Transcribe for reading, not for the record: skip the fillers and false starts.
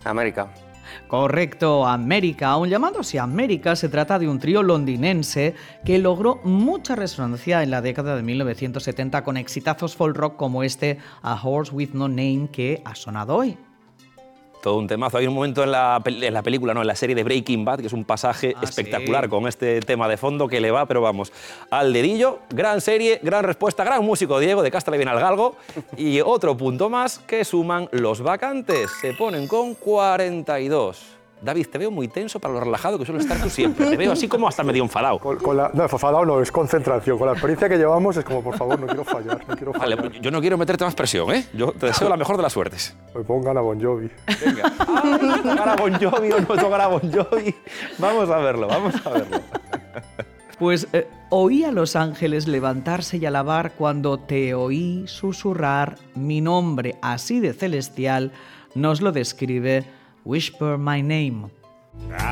América. Correcto, América. Aun llamándose América, se trata de un trío londinense que logró mucha resonancia en la década de 1970 con exitazos folk rock como este A Horse With No Name que ha sonado hoy. Todo un temazo. Hay un momento en la película, no, en la serie de Breaking Bad, que es un pasaje espectacular, sí, con este tema de fondo que le va, pero vamos, al dedillo. Gran serie, gran respuesta, gran músico Diego, de Casta le viene al galgo. Y otro punto más que suman los vacantes. Se ponen con 42. David, te veo muy tenso para lo relajado que suele estar tú siempre. Te veo así como hasta medio enfadado. No, enfadado no, es concentración. Con la experiencia que llevamos es como, por favor, no quiero fallar. Vale, pues yo no quiero meterte más presión, ¿eh? Yo te deseo la mejor de las suertes. Me pongan a Bon Jovi. Venga. ¿Tocar a Bon Jovi o no tocar a Bon Jovi? Vamos a verlo, vamos a verlo. Pues oí a los ángeles levantarse y alabar cuando te oí susurrar mi nombre así de celestial, nos lo describe Whisper My Name.